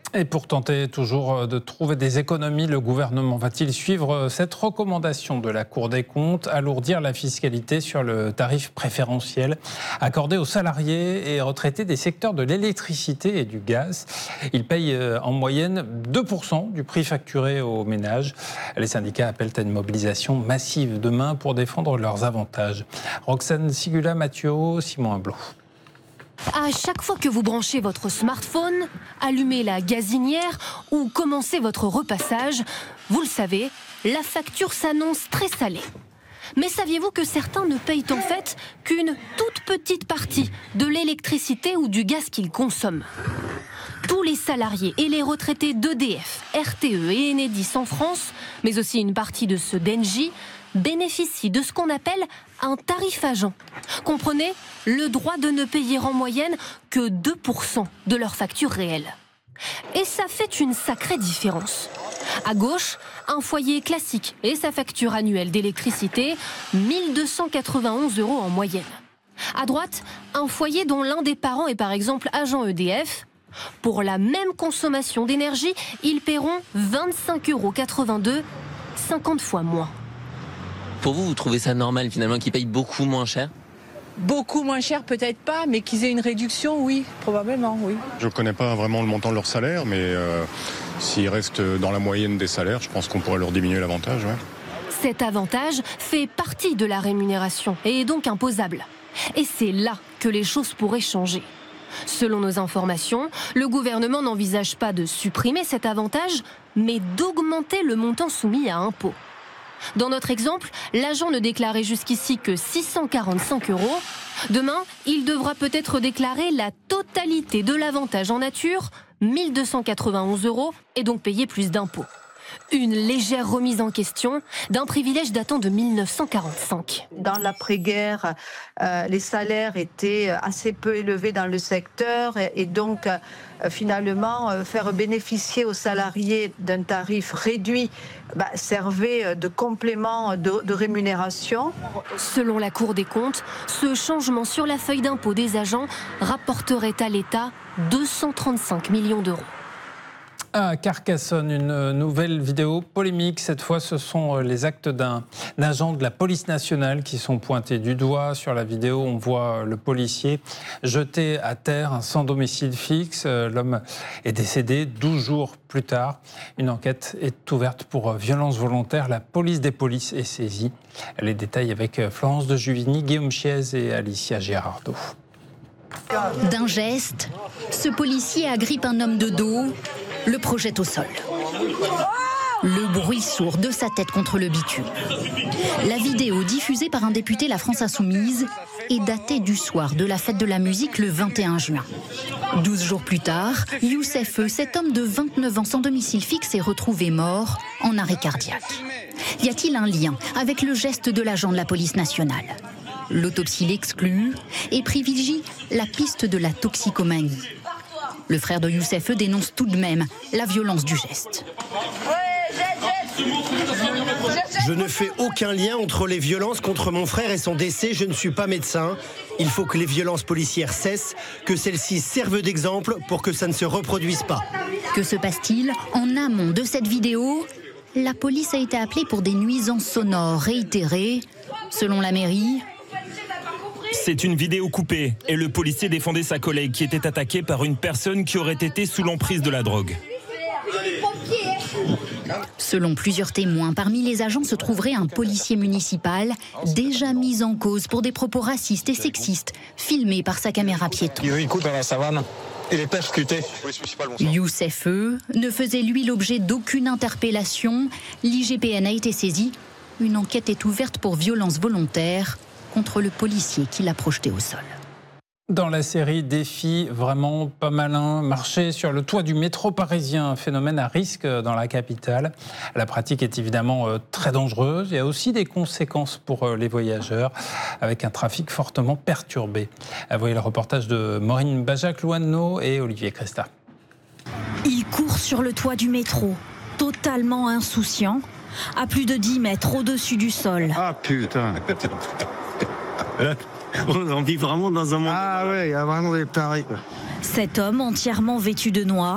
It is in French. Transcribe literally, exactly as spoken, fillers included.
Et pour tenter toujours de trouver des économies, le gouvernement va-t-il suivre cette recommandation de la Cour des comptes, alourdir la fiscalité sur le tarif préférentiel accordé aux salariés et retraités des secteurs de l'électricité et du gaz? Ils payent en moyenne deux pour cent du prix facturé aux ménages. Les syndicats appellent à une mobilisation massive demain pour défendre leurs avantages. Roxane Sigula, Mathieu, Simon Hublot. À chaque fois que vous branchez votre smartphone, allumez la gazinière ou commencez votre repassage, vous le savez, la facture s'annonce très salée. Mais saviez-vous que certains ne payent en fait qu'une toute petite partie de l'électricité ou du gaz qu'ils consomment? Tous les salariés et les retraités d'E D F, R T E et Enedis en France, mais aussi une partie de ceux d'Engie, bénéficient de ce qu'on appelle un tarif agent. Comprenez, le droit de ne payer en moyenne que deux pour cent de leur facture réelle. Et ça fait une sacrée différence. À gauche, un foyer classique et sa facture annuelle d'électricité, mille deux cent quatre-vingt-onze euros en moyenne. À droite, un foyer dont l'un des parents est par exemple agent E D F. Pour la même consommation d'énergie, ils paieront vingt-cinq euros quatre-vingt-deux, cinquante fois moins. Pour vous, vous trouvez ça normal finalement qu'ils payent beaucoup moins cher? Beaucoup moins cher, peut-être pas, mais qu'ils aient une réduction, oui, probablement, oui. Je ne connais pas vraiment le montant de leur salaire, mais euh, s'ils restent dans la moyenne des salaires, je pense qu'on pourrait leur diminuer l'avantage. Ouais. Cet avantage fait partie de la rémunération et est donc imposable. Et c'est là que les choses pourraient changer. Selon nos informations, le gouvernement n'envisage pas de supprimer cet avantage, mais d'augmenter le montant soumis à impôt. Dans notre exemple, l'agent ne déclarait jusqu'ici que six cent quarante-cinq euros. Demain, il devra peut-être déclarer la totalité de l'avantage en nature, mille deux cent quatre-vingt-onze euros, et donc payer plus d'impôts. Une légère remise en question d'un privilège datant de mille neuf cent quarante-cinq. Dans l'après-guerre, euh, les salaires étaient assez peu élevés dans le secteur et, et donc euh, finalement euh, faire bénéficier aux salariés d'un tarif réduit bah, servait de complément de, de rémunération. Selon la Cour des comptes, ce changement sur la feuille d'impôt des agents rapporterait à l'État deux cent trente-cinq millions d'euros. À Carcassonne, une nouvelle vidéo polémique. Cette fois, ce sont les actes d'un agent de la police nationale qui sont pointés du doigt. Sur la vidéo, on voit le policier jeter à terre un sans domicile fixe. L'homme est décédé douze jours plus tard. Une enquête est ouverte pour violence volontaire. La police des polices est saisie. Les détails avec Florence de Juvigny, Guillaume Chiez et Alicia Girardot. D'un geste, ce policier agrippe un homme de dos, le projette au sol. Le bruit sourd de sa tête contre le bitume. La vidéo diffusée par un député La France Insoumise est datée du soir de la fête de la musique le vingt et un juin. Douze jours plus tard, Youssef E, cet homme de vingt-neuf ans sans domicile fixe, est retrouvé mort en arrêt cardiaque. Y a-t-il un lien avec le geste de l'agent de la police nationale ? L'autopsie l'exclut et privilégie la piste de la toxicomanie. Le frère de Youssef E dénonce tout de même la violence du geste. Je ne fais aucun lien entre les violences contre mon frère et son décès. Je ne suis pas médecin. Il faut que les violences policières cessent, que celles-ci servent d'exemple pour que ça ne se reproduise pas. Que se passe-t-il en amont de cette vidéo ? La police a été appelée pour des nuisances sonores réitérées. Selon la mairie, c'est une vidéo coupée et le policier défendait sa collègue qui était attaquée par une personne qui aurait été sous l'emprise de la drogue. Selon plusieurs témoins, parmi les agents se trouverait un policier municipal déjà mis en cause pour des propos racistes et sexistes, filmés par sa caméra piéton. Il court dans la savane. Il est percuté. Youssef E ne faisait lui l'objet d'aucune interpellation. L'I G P N a été saisi. Une enquête est ouverte pour violence volontaire contre le policier qui l'a projeté au sol. Dans la série Défi, vraiment pas malin, marcher sur le toit du métro parisien, un phénomène à risque dans la capitale. La pratique est évidemment très dangereuse. Il y a aussi des conséquences pour les voyageurs, avec un trafic fortement perturbé. Voyez le reportage de Maureen Bajac-Louanneau et Olivier Cresta. Il court sur le toit du métro, totalement insouciant, à plus de dix mètres au-dessus du sol. Ah putain. On vit vraiment dans un monde... Ah ouais, il y a vraiment des tarifs. Cet homme entièrement vêtu de noir